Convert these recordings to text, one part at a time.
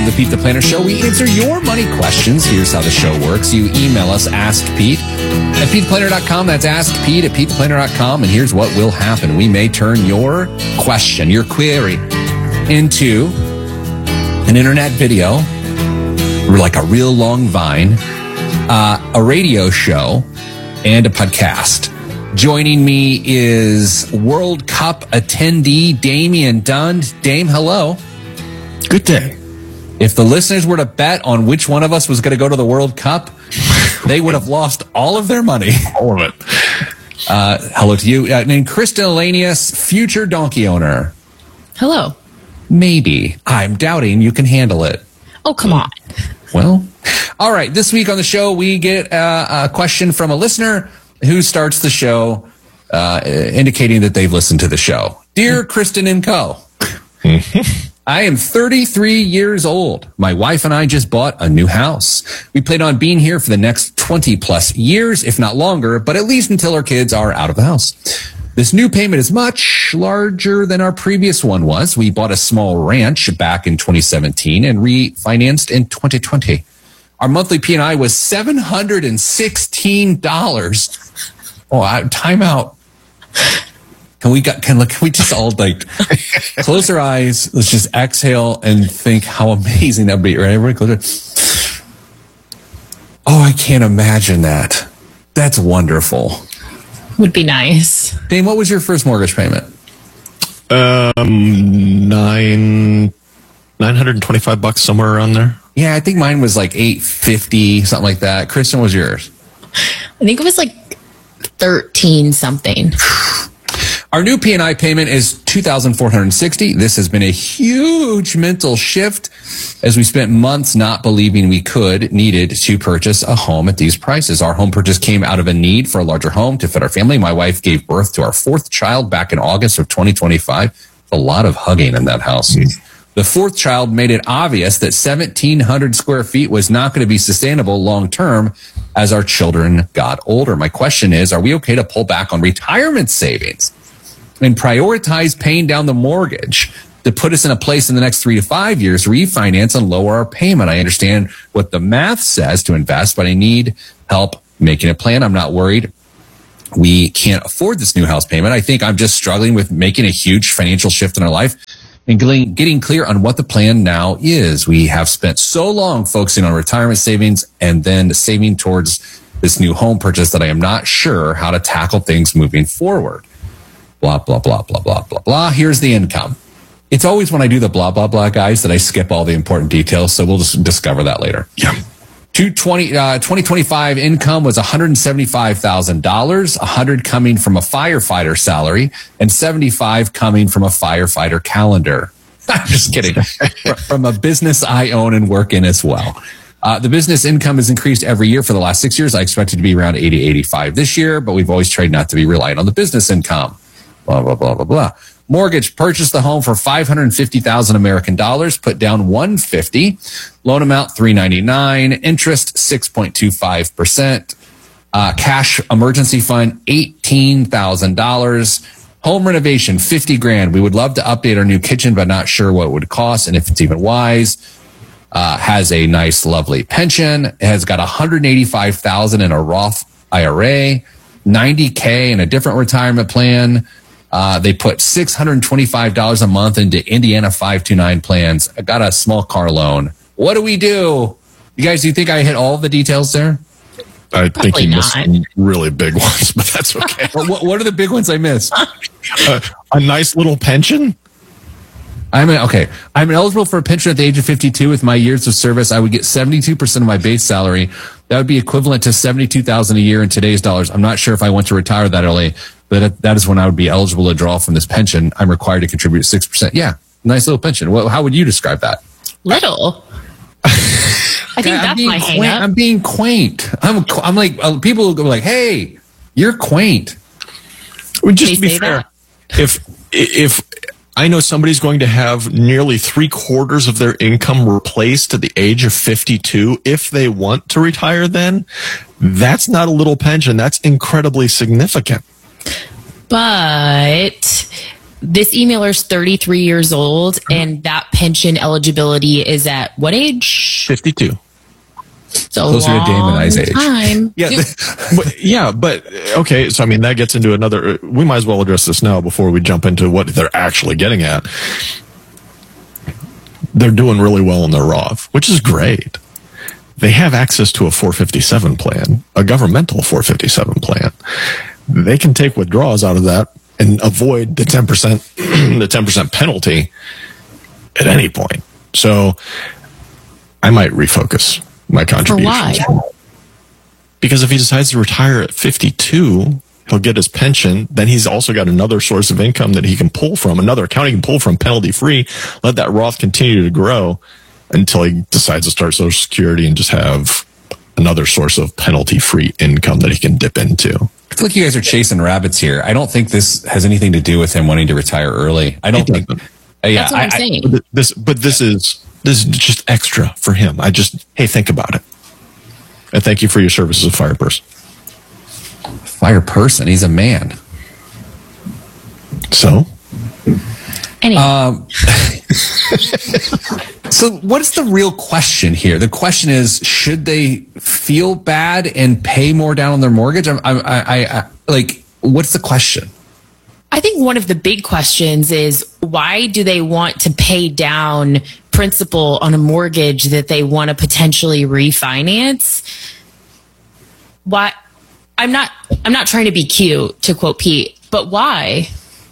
the Pete the Planner Show. We answer your money questions. Here's how the show works. You email us, askpete@petetheplanner.com. That's askpete@petetheplanner.com. And here's what will happen. We may turn your question, your query, into an internet video, like a real long Vine, a radio show, and a podcast. Joining me is World Cup attendee Damian Dund. Dame, hello. Good day. If the listeners were to bet on which one of us was going to go to the World Cup, they would have lost all of their money. All of it. Hello to you. And Kristen Elanius, future donkey owner. Hello. Maybe. I'm doubting you can handle it. Oh, come on. Well, all right. This week on the show, we get a question from a listener who starts the show indicating that they've listened to the show. Dear Kristen and Co., I am 33 years old. My wife and I just bought a new house. We plan on being here for the next 20 plus years, if not longer, but at least until our kids are out of the house. This new payment is much larger than our previous one was. We bought a small ranch back in 2017 and refinanced in 2020. Our monthly P&I was $716. Oh, time out. Can we just all close our eyes? Let's just exhale and think how amazing that would be. Right, everybody, close it. Oh, I can't imagine that. That's wonderful. Would be nice. Dane, what was your first mortgage payment? $925, somewhere around there. Yeah, I think mine was like $850, something like that. Kristen, was yours? I think it was like 13 something. Our new P&I payment is $2,460. This has been a huge mental shift as we spent months not believing we needed to purchase a home at these prices. Our home purchase came out of a need for a larger home to fit our family. My wife gave birth to our fourth child back in August of 2025. A lot of hugging in that house. The fourth child made it obvious that 1,700 square feet was not going to be sustainable long term as our children got older. My question is, are we okay to pull back on retirement savings and prioritize paying down the mortgage to put us in a place in the next 3 to 5 years, refinance and lower our payment? I understand what the math says to invest, but I need help making a plan. I'm not worried we can't afford this new house payment. I think I'm just struggling with making a huge financial shift in our life and getting clear on what the plan now is. We have spent so long focusing on retirement savings and then saving towards this new home purchase that I am not sure how to tackle things moving forward. Blah, blah, blah, blah, blah, blah, blah. Here's the income. It's always when I do the blah, blah, blah, guys, that I skip all the important details. So we'll just discover that later. Yeah. 2025 income was $175,000, $100 coming from a firefighter salary, and $75 coming from a firefighter calendar. I'm just kidding. From a business I own and work in as well. The business income has increased every year for the last 6 years. I expect it to be around 80, 85 this year, but we've always tried not to be reliant on the business income. Blah, blah, blah, blah, blah. Mortgage, purchased the home for $550,000 American dollars, put down $150. Loan amount $399. Interest 6.25%. Cash emergency fund $18,000. Home renovation $50,000. We would love to update our new kitchen, but not sure what it would cost and if it's even wise. Has a nice, lovely pension. It has got $185,000 in a Roth IRA, $90K in a different retirement plan. They put $625 a month into Indiana 529 plans. I got a small car loan. What do we do? You guys, do you think I hit all the details there? I think you missed some really big ones, but that's okay. What are the big ones I missed? A nice little pension? I'm eligible for a pension at the age of 52. With my years of service, I would get 72% of my base salary. That would be equivalent to $72,000 a year in today's dollars. I'm not sure if I want to retire that early, but that is when I would be eligible to draw from this pension. I'm required to contribute 6%. Yeah, nice little pension. How would you describe that? Little. I think that's my hang-up. I'm being quaint. I'm like, people will go like, hey, you're quaint. Just to be fair, if I know somebody's going to have nearly 3/4 of their income replaced at the age of 52, if they want to retire then, that's not a little pension. That's incredibly significant. But this emailer's 33 years old, and that pension eligibility is at what age? 52. So closer to Dame and I's age. Time. Yeah, but okay. So I mean, that gets into another. We might as well address this now before we jump into what they're actually getting at. They're doing really well in their Roth, which is great. They have access to a 457 plan, a governmental 457 plan. They can take withdrawals out of that and avoid the 10% the 10% penalty at any point. So I might refocus my contributions. For why? Because if he decides to retire at 52, he'll get his pension. Then he's also got another source of income that he can pull from, another account he can pull from penalty free. Let that Roth continue to grow until he decides to start Social Security and just have another source of penalty free income that he can dip into. I feel like you guys are chasing rabbits here. I don't think this has anything to do with him wanting to retire early. I don't think. That's what I'm saying. This is just extra for him. Hey, think about it. And thank you for your service as a fire person. Fire person. He's a man. So? Anyway. So what's the real question here? The question is, should they feel bad and pay more down on their mortgage? I what's the question? I think one of the big questions is, why do they want to pay down principal on a mortgage that they want to potentially refinance? Why? I'm not trying to be cute, to quote Pete, but why?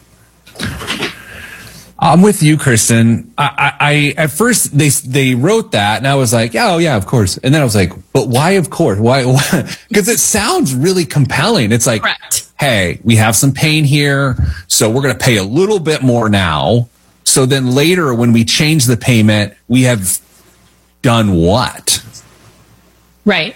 I'm with you, Kristen. I at first they wrote that, and I was like, oh yeah, of course. And then I was like, but why, of course? Why? Because it sounds really compelling. It's like, correct. Hey, we have some pain here, so we're going to pay a little bit more now. So then later, when we change the payment, we have done what? Right.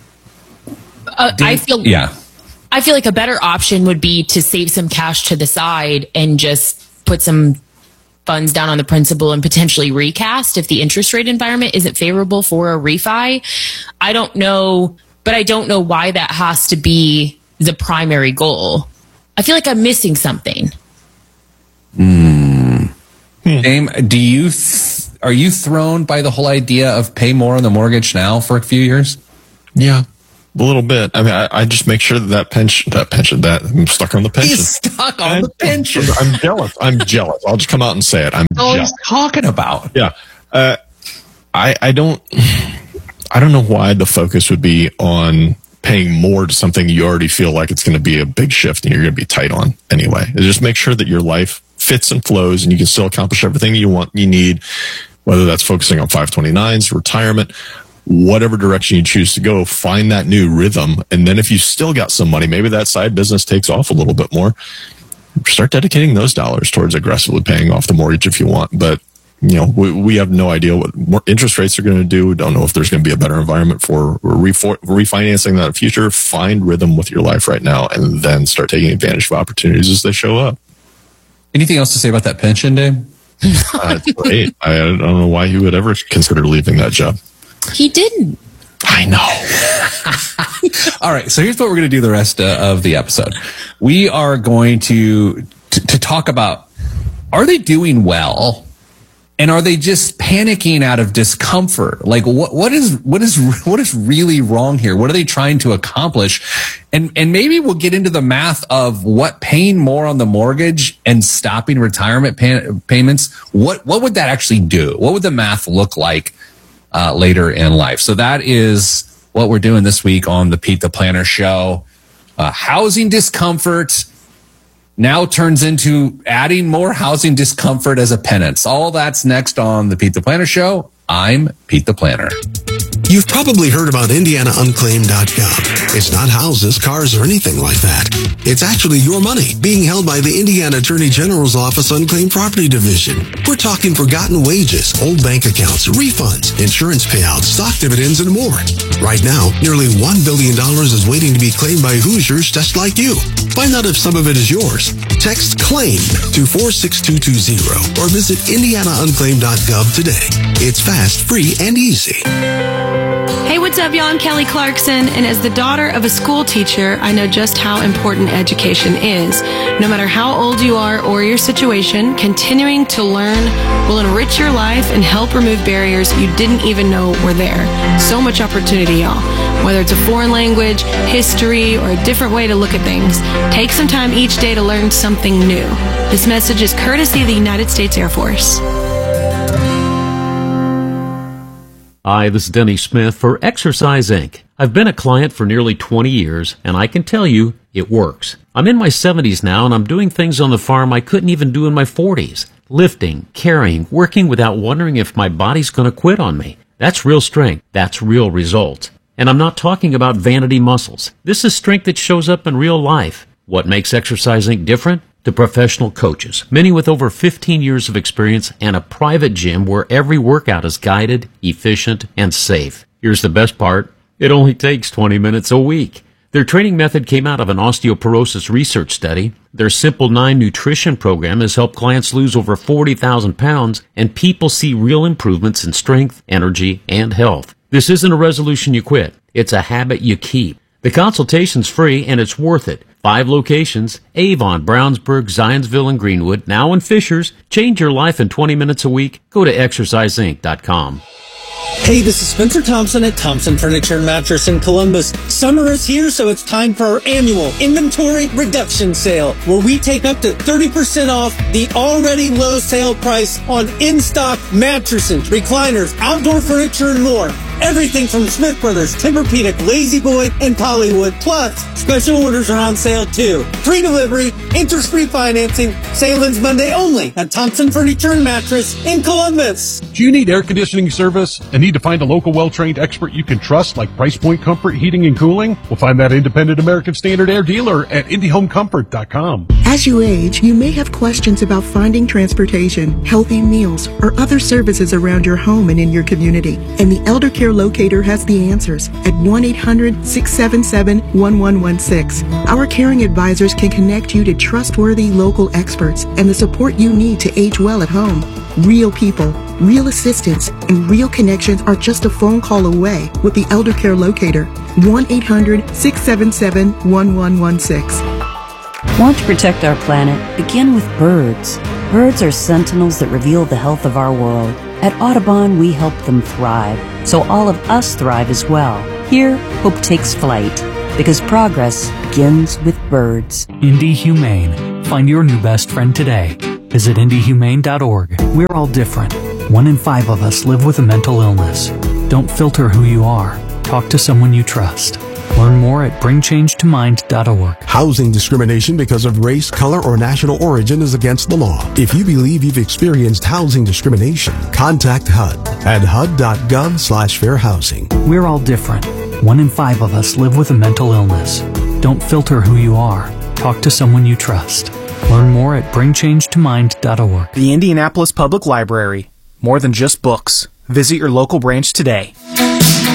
I feel like a better option would be to save some cash to the side and just put some funds down on the principal and potentially recast if the interest rate environment isn't favorable for a refi. I don't know, but I don't know why that has to be the primary goal. I feel like I'm missing something. Dame, are you thrown by the whole idea of pay more on the mortgage now for a few years? Yeah. A little bit. I mean, I just make sure that pension, I'm stuck on the pension. He's stuck on the pension. I'm jealous. I'll just come out and say it. I'm jealous. He's talking about. Yeah. I don't know why the focus would be on paying more to something you already feel like it's going to be a big shift and you're going to be tight on anyway. Just make sure that your life fits and flows and you can still accomplish everything you need, whether that's focusing on 529s, retirement, whatever direction you choose to go, find that new rhythm. And then if you still got some money, maybe that side business takes off a little bit more, start dedicating those dollars towards aggressively paying off the mortgage if you want. But, we have no idea what interest rates are going to do. We don't know if there's going to be a better environment for refinancing that in the future. Find rhythm with your life right now and then start taking advantage of opportunities as they show up. Anything else to say about that pension, Dave? It's great. I don't know why he would ever consider leaving that job. He didn't. I know. All right. So here's what we're going to do the rest of the episode. We are going to talk about, are they doing well? And are they just panicking out of discomfort? Like what is really wrong here? What are they trying to accomplish? And maybe we'll get into the math of what paying more on the mortgage and stopping retirement payments. What would that actually do? What would the math look like later in life? So that is what we're doing this week on the Pete the Planner Show. Housing discomfort now turns into adding more housing discomfort as a penance. All that's next on the Pete the Planner Show. I'm Pete the Planner. You've probably heard about IndianaUnclaimed.gov. It's not houses, cars, or anything like that. It's actually your money being held by the Indiana Attorney General's Office Unclaimed Property Division. We're talking forgotten wages, old bank accounts, refunds, insurance payouts, stock dividends, and more. Right now, nearly $1 billion is waiting to be claimed by Hoosiers just like you. Find out if some of it is yours. Text CLAIM to 46220 or visit IndianaUnclaimed.gov today. It's fast, free, and easy. Hey, what's up, y'all? I'm Kelly Clarkson, and as the daughter of a school teacher, I know just how important education is. No matter how old you are or your situation, continuing to learn will enrich your life and help remove barriers you didn't even know were there. So much opportunity, y'all. Whether it's a foreign language, history, or a different way to look at things, take some time each day to learn something new. This message is courtesy of the United States Air Force. Hi, this is Denny Smith for Exercise Inc. I've been a client for nearly 20 years, and I can tell you it works. I'm in my 70s now, and I'm doing things on the farm I couldn't even do in my 40s. Lifting, carrying, working without wondering if my body's going to quit on me. That's real strength. That's real results. And I'm not talking about vanity muscles. This is strength that shows up in real life. What makes Exercise Inc. different? The professional coaches, many with over 15 years of experience and a private gym where every workout is guided, efficient, and safe. Here's the best part. It only takes 20 minutes a week. Their training method came out of an osteoporosis research study. Their Simple 9 nutrition program has helped clients lose over 40,000 pounds, and people see real improvements in strength, energy, and health. This isn't a resolution you quit. It's a habit you keep. The consultation's free, and it's worth it. 5 locations: Avon, Brownsburg, Zionsville, and Greenwood, now in Fishers. Change your life in 20 minutes a week. Go to exerciseinc.com. Hey, this is Spencer Thompson at Thompson Furniture and Mattress in Columbus. Summer is here, so it's time for our annual inventory reduction sale, where we take up to 30% off the already low sale price on in-stock mattresses, recliners, outdoor furniture, and more. Everything from Smith Brothers, Tempur-Pedic, Lazy Boy, and Pollywood. Plus, special orders are on sale too. Free delivery, interest-free financing. Sale ends Monday only at Thompson Furniture and Mattress in Columbus. Do you need air conditioning service and need to find a local well-trained expert you can trust like Price Point Comfort Heating and Cooling? We'll find that independent American Standard Air dealer at IndyHomeComfort.com. As you age, you may have questions about finding transportation, healthy meals, or other services around your home and in your community. And the Elder Care Locator has the answers at 1-800-677-1116. Our caring advisors can connect you to trustworthy local experts and the support you need to age well at home. Real people, real assistance, and real connections are just a phone call away with the Elder Care Locator. 1-800-677-1116. Want to protect our planet? Begin with birds. Birds are sentinels that reveal the health of our world. At Audubon, we help them thrive, so all of us thrive as well. Here, hope takes flight, because progress begins with birds. Indy Humane. Find your new best friend today. Visit indyhumane.org. We're all different. 1 in 5 of us live with a mental illness. Don't filter who you are. Talk to someone you trust. Learn more at bringchangetomind.org. Housing discrimination because of race, color, or national origin is against the law. If you believe you've experienced housing discrimination, contact HUD at hud.gov/fair housing. We're all different. 1 in 5 of us live with a mental illness. Don't filter who you are. Talk to someone you trust. Learn more at bringchangetomind.org. The Indianapolis Public Library. More than just books. Visit your local branch today.